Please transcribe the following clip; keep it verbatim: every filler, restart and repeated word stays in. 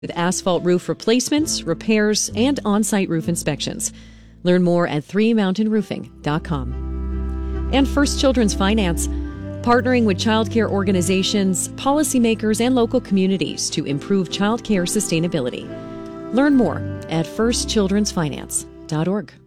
with asphalt roof replacements, repairs, and on-site roof inspections. Learn more at three mountain roofing dot com. And First Children's Finance, partnering with childcare organizations, policymakers, and local communities to improve childcare sustainability. Learn more at first children's finance dot org.